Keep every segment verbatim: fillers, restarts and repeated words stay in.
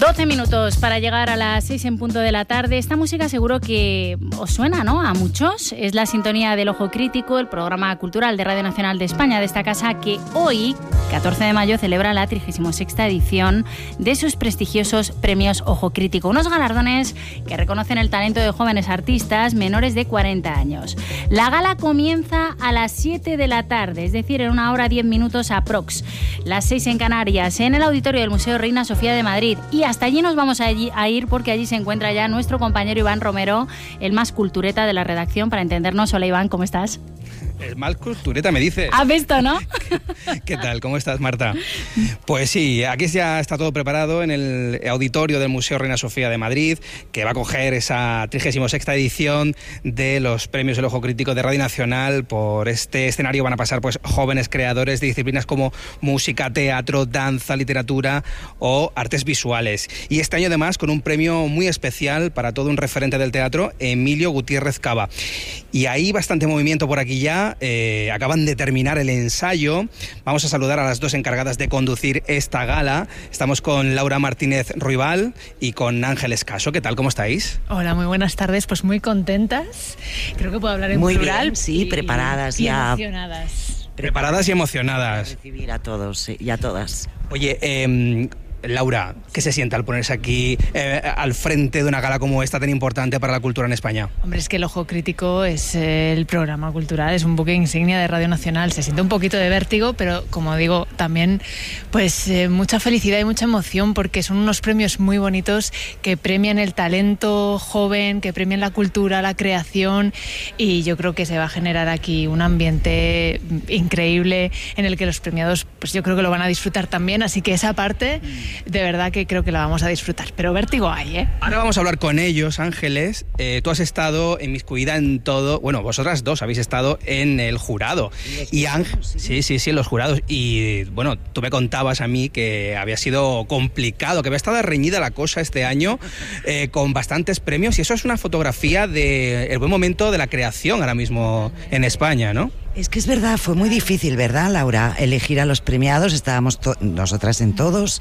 doce minutos para llegar a las seis en punto de la tarde. Esta música seguro que os suena, ¿no?, a muchos. Es la sintonía del Ojo Crítico, el programa cultural de Radio Nacional de España, de esta casa que hoy, catorce de mayo, celebra la trigésima sexta edición de sus prestigiosos premios Ojo Crítico. Unos galardones que reconocen el talento de jóvenes artistas menores de cuarenta años. La gala comienza a las siete de la tarde, es decir, en una hora diez minutos aprox. Las seis en Canarias, en el auditorio del Museo Reina Sofía de Madrid. Y hasta allí nos vamos a, allí, a ir porque allí se encuentra ya nuestro compañero Iván Romero, el más cultureta de la redacción, para entendernos. Hola, Iván, ¿cómo estás? El mal cultureta, me dices. ¿Has visto, no? ¿Qué tal? ¿Cómo estás, Marta? Pues sí, aquí ya está todo preparado en el auditorio del Museo Reina Sofía de Madrid, que va a acoger esa trigésima sexta edición de los premios del Ojo Crítico de Radio Nacional. Por este escenario van a pasar pues jóvenes creadores de disciplinas como música, teatro, danza, literatura o artes visuales. Y este año además con un premio muy especial para todo un referente del teatro, Emilio Gutiérrez Cava. Y hay bastante movimiento por aquí ya. Eh, acaban de terminar el ensayo. Vamos a saludar a las dos encargadas de conducir esta gala. Estamos con Laura Martínez Ruibal y con Ángeles Caso. ¿Qué tal? ¿Cómo estáis? Hola, muy buenas tardes. Pues muy contentas. Creo que puedo hablar en muy plural. Bien, sí, y, preparadas y ya. Emocionadas. Preparadas y emocionadas. Para recibir a todos y a todas. Oye, eh... Laura, ¿qué se siente al ponerse aquí eh, al frente de una gala como esta tan importante para la cultura en España? Hombre, es que el Ojo Crítico es el programa cultural, es un buque insignia de Radio Nacional. Se siente un poquito de vértigo, pero como digo, también pues eh, mucha felicidad y mucha emoción, porque son unos premios muy bonitos que premian el talento joven, que premian la cultura, la creación, y yo creo que se va a generar aquí un ambiente increíble en el que los premiados, pues yo creo que lo van a disfrutar también, así que esa parte de verdad que creo que la vamos a disfrutar, pero vértigo hay, ¿eh? Ahora vamos a hablar con ellos. Ángeles, eh, tú has estado inmiscuida en todo, bueno, vosotras dos habéis estado en el jurado. Y Ángel, sí, sí, sí, en los jurados. Y bueno, tú me contabas a mí que había sido complicado, que había estado reñida la cosa este año, eh, con bastantes premios, y eso es una fotografía del buen momento de la creación ahora mismo en España, ¿no? Es que es verdad, fue muy difícil, ¿verdad, Laura? Elegir a los premiados, estábamos to- nosotras en todos,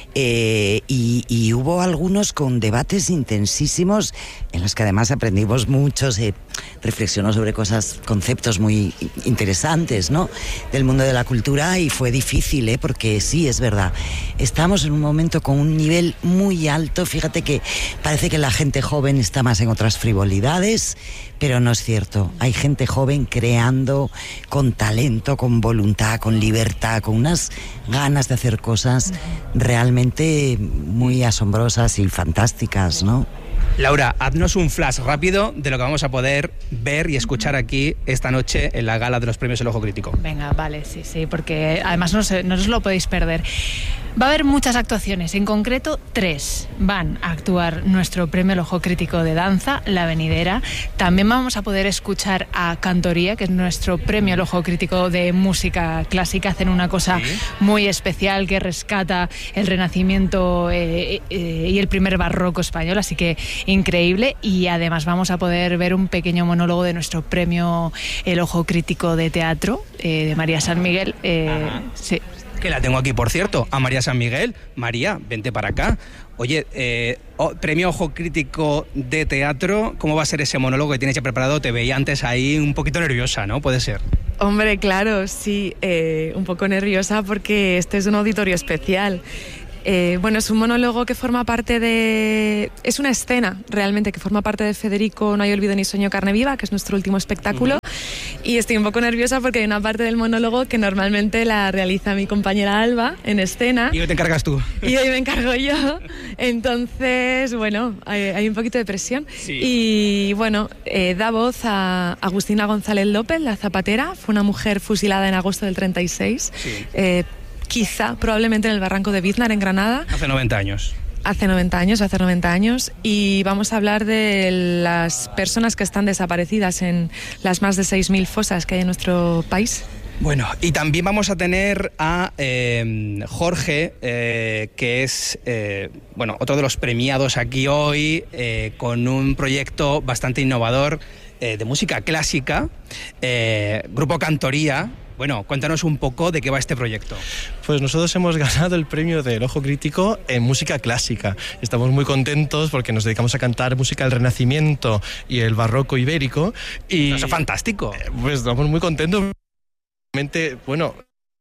eh, y, y hubo algunos con debates intensísimos en los que además aprendimos mucho, se reflexionó sobre cosas, conceptos muy interesantes, ¿no?, del mundo de la cultura, y fue difícil, ¿eh? Porque sí, es verdad, estamos en un momento con un nivel muy alto. Fíjate que parece que la gente joven está más en otras frivolidades, pero no es cierto. Hay gente joven creando con talento, con voluntad, con libertad, con unas ganas de hacer cosas realmente muy asombrosas y fantásticas, ¿no? Laura, haznos un flash rápido de lo que vamos a poder ver y escuchar aquí esta noche en la gala de los premios El Ojo Crítico. Venga, vale, sí, sí, porque además no, se, no os lo podéis perder. Va a haber muchas actuaciones, en concreto tres. Van a actuar nuestro premio El Ojo Crítico de danza, La Venidera. También vamos a poder escuchar a Cantoría, que es nuestro premio El Ojo Crítico de música clásica. Hacen una cosa ¿Sí? muy especial que rescata el Renacimiento eh, eh, y el primer barroco español, así que increíble. Y además vamos a poder ver un pequeño monólogo de nuestro premio El Ojo Crítico de teatro, eh, de María San Miguel. Eh, sí. Que la tengo aquí, por cierto, a María San Miguel. María, vente para acá. Oye, eh, oh, premio Ojo Crítico de teatro, ¿cómo va a ser ese monólogo que tienes ya preparado? Te veía antes ahí un poquito nerviosa, ¿no? Puede ser. Hombre, claro, sí, eh, un poco nerviosa porque este es un auditorio especial. Eh, bueno, es un monólogo que forma parte de... Es una escena, realmente, que forma parte de Federico No hay olvido ni sueño, carne viva, que es nuestro último espectáculo. Uh-huh. Y estoy un poco nerviosa porque hay una parte del monólogo que normalmente la realiza mi compañera Alba en escena. Y hoy te encargas tú. Y hoy me encargo yo. Entonces, bueno, hay, hay un poquito de presión. Sí. Y bueno, eh, da voz a Agustina González López, la zapatera. Fue una mujer fusilada en agosto del treinta y seis. Sí. Eh, quizá, probablemente en el barranco de Biznar, en Granada. Hace noventa años. Hace noventa años, hace noventa años, y vamos a hablar de las personas que están desaparecidas en las más de seis mil fosas que hay en nuestro país. Bueno, y también vamos a tener a eh, Jorge, eh, que es eh, bueno, otro de los premiados aquí hoy, eh, con un proyecto bastante innovador eh, de música clásica, eh, Grupo Cantoría. Bueno, cuéntanos un poco de qué va este proyecto. Pues nosotros hemos ganado el premio del Ojo Crítico en música clásica. Estamos muy contentos porque nos dedicamos a cantar música del Renacimiento y el barroco ibérico. Y Eso es fantástico. Pues estamos muy contentos. Bueno...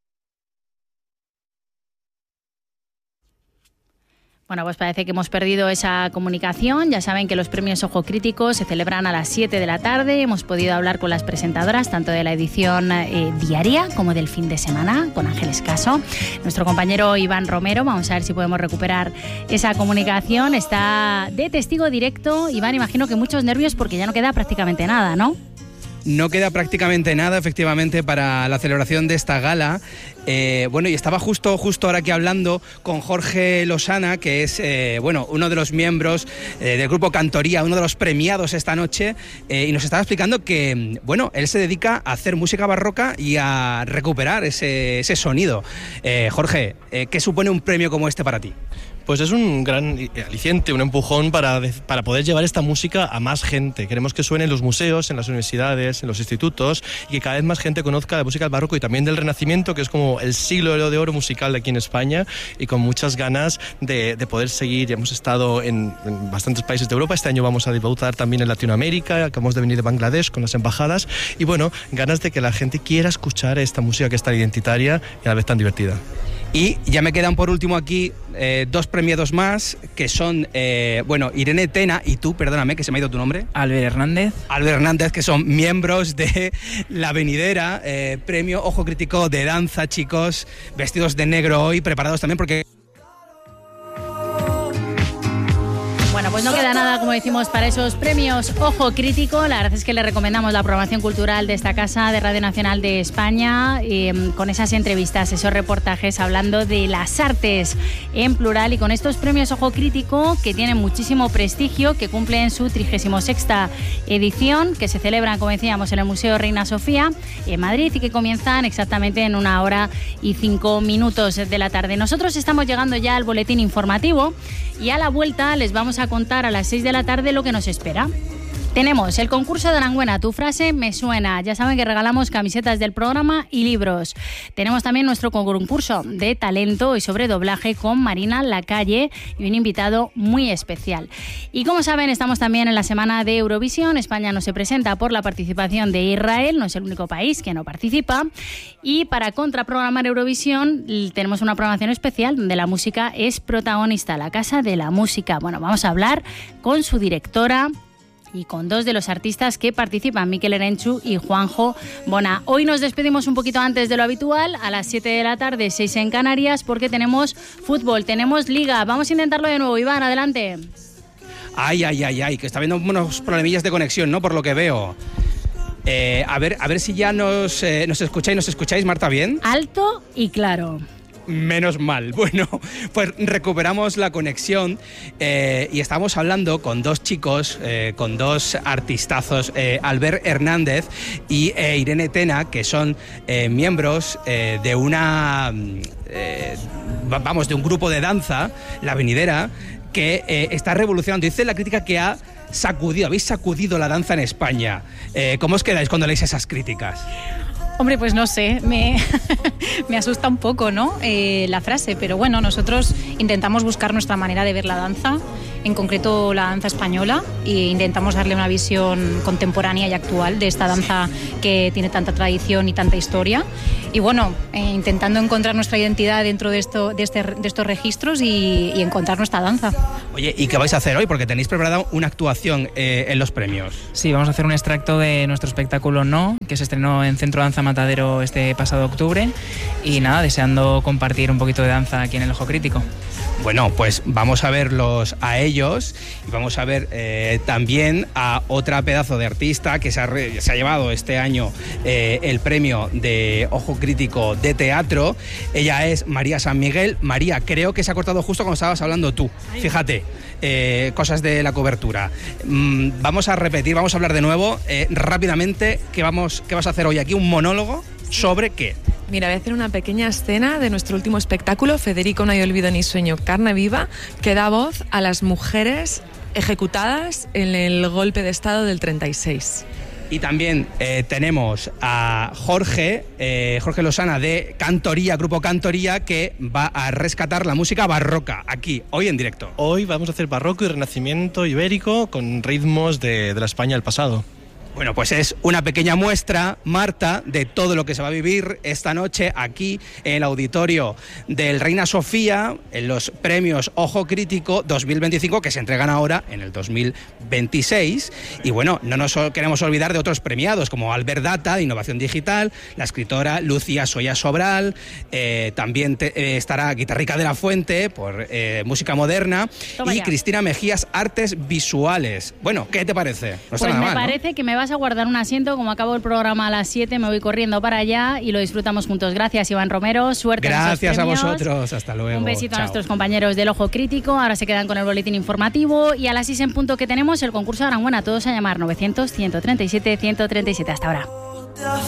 Bueno, pues parece que hemos perdido esa comunicación. Ya saben que los premios Ojo Crítico se celebran a las siete de la tarde. Hemos podido hablar con las presentadoras, tanto de la edición eh, diaria como del fin de semana, con Ángeles Caso. Nuestro compañero Iván Romero, vamos a ver si podemos recuperar esa comunicación. Está de testigo directo. Iván, imagino que muchos nervios porque ya no queda prácticamente nada, ¿no? No queda prácticamente nada, efectivamente, para la celebración de esta gala. Eh, bueno, y estaba justo, justo ahora aquí hablando con Jorge Losana, que es eh, bueno, uno de los miembros eh, del grupo Cantoría, uno de los premiados esta noche, eh, y nos estaba explicando que, bueno, él se dedica a hacer música barroca y a recuperar ese, ese sonido. Eh, Jorge, eh, ¿qué supone un premio como este para ti? Pues es un gran aliciente, un empujón para, para poder llevar esta música a más gente. Queremos que suene en los museos, en las universidades, en los institutos y que cada vez más gente conozca la música del barroco y también del Renacimiento, que es como el siglo de oro musical de aquí en España, y con muchas ganas de, de poder seguir. Hemos estado en, en bastantes países de Europa, este año vamos a debutar también en Latinoamérica, acabamos de venir de Bangladesh con las embajadas y bueno, ganas de que la gente quiera escuchar esta música que es tan identitaria y a la vez tan divertida. Y ya me quedan por último aquí eh, dos premiados más, que son, eh, bueno, Irene Tena y tú, perdóname, que se me ha ido tu nombre. Albert Hernández. Albert Hernández, que son miembros de La Venidera, eh, premio Ojo Crítico de danza, chicos, vestidos de negro hoy, preparados también porque... Bueno, pues no queda nada, como decimos, para esos premios Ojo Crítico. La verdad es que le recomendamos la programación cultural de esta casa de Radio Nacional de España, eh, con esas entrevistas, esos reportajes hablando de las artes en plural y con estos premios Ojo Crítico que tienen muchísimo prestigio, que cumplen su trigésima sexta edición, que se celebran, como decíamos, en el Museo Reina Sofía en Madrid y que comienzan exactamente en una hora y cinco minutos de la tarde. Nosotros estamos llegando ya al boletín informativo y a la vuelta les vamos a contar a las seis de la tarde lo que nos espera. Tenemos el concurso de Aranguena, tu frase me suena. Ya saben que regalamos camisetas del programa y libros. Tenemos también nuestro concurso de talento y sobre doblaje con Marina Lacalle y un invitado muy especial. Y como saben, estamos también en la semana de Eurovisión. España no se presenta por la participación de Israel, no es el único país que no participa. Y para contraprogramar Eurovisión tenemos una programación especial donde la música es protagonista, la Casa de la Música. Bueno, vamos a hablar con su directora y con dos de los artistas que participan, Mikel Erenchu y Juanjo Bona. Hoy nos despedimos un poquito antes de lo habitual, a las siete de la tarde, seis en Canarias, porque tenemos fútbol, tenemos liga. Vamos a intentarlo de nuevo, Iván, adelante. Ay, ay, ay, ay, que está habiendo unos problemillas de conexión, ¿no? Por lo que veo. Eh, a ver, a ver si ya nos, eh, nos escucháis, ¿nos escucháis, Marta, bien? Alto y claro. Menos mal. Bueno, pues recuperamos la conexión eh, y estamos hablando con dos chicos, eh, con dos artistazos, eh, Albert Hernández y eh, Irene Tena, que son eh, miembros eh, de una, eh, vamos, de un grupo de danza, La Venidera, que eh, está revolucionando. Dice la crítica que ha sacudido, habéis sacudido la danza en España. Eh, ¿Cómo os quedáis cuando leéis esas críticas? Hombre, pues no sé, me, me asusta un poco, ¿no? Eh, la frase, pero bueno, nosotros intentamos buscar nuestra manera de ver la danza, en concreto la danza española, e intentamos darle una visión contemporánea y actual de esta danza que tiene tanta tradición y tanta historia. Y bueno, eh, intentando encontrar nuestra identidad dentro de, esto, de, este, de estos registros y, y encontrar nuestra danza. Oye, ¿y qué vais a hacer hoy? Porque tenéis preparada una actuación eh, en los premios. Sí, vamos a hacer un extracto de nuestro espectáculo No, que se estrenó en Centro Danza Matadero este pasado octubre. Y nada, deseando compartir un poquito de danza aquí en el Ojo Crítico. Bueno, pues vamos a verlos a ellos y vamos a ver eh, también a otra pedazo de artista que se ha, re, se ha llevado este año eh, el premio de Ojo Crítico de teatro. Ella es María San Miguel. María, creo que se ha cortado justo cuando estabas hablando tú. Fíjate, eh, cosas de la cobertura. Mm, vamos a repetir, vamos a hablar de nuevo eh, rápidamente. ¿Qué, vamos, ¿Qué vas a hacer hoy aquí? ¿Un monólogo? ¿Sobre qué? Mira, voy a hacer una pequeña escena de nuestro último espectáculo, Federico No hay olvido ni sueño, carne viva, que da voz a las mujeres ejecutadas en el golpe de estado del treinta y seis. Y también eh, tenemos a Jorge, eh, Jorge Losana de Cantoría, Grupo Cantoría, que va a rescatar la música barroca aquí, hoy en directo. Hoy vamos a hacer barroco y renacimiento ibérico con ritmos de, de la España del pasado. Bueno, pues es una pequeña muestra, Marta, de todo lo que se va a vivir esta noche aquí en el auditorio del Reina Sofía, en los premios Ojo Crítico dos mil veinticinco, que se entregan ahora en el dos mil veintiséis. Y bueno, no nos queremos olvidar de otros premiados, como Albert Data, de Innovación Digital, la escritora Lucía Soya Sobral, eh, también te, eh, estará Guitarrica de la Fuente, por eh, música moderna, Toma y ya. Cristina Mejías, Artes Visuales. Bueno, ¿qué te parece? No está Pues nada me mal, ¿no? parece que me vas a guardar un asiento, como acabo el programa a las siete, me voy corriendo para allá y lo disfrutamos juntos. Gracias, Iván Romero, suerte en esos Gracias a premios. vosotros, hasta luego. Un besito Chao. a nuestros compañeros del Ojo Crítico, ahora se quedan con el boletín informativo y a las seis en punto que tenemos el concurso Aranguena, todos a llamar novecientos, ciento treinta y siete, ciento treinta y siete. Hasta ahora.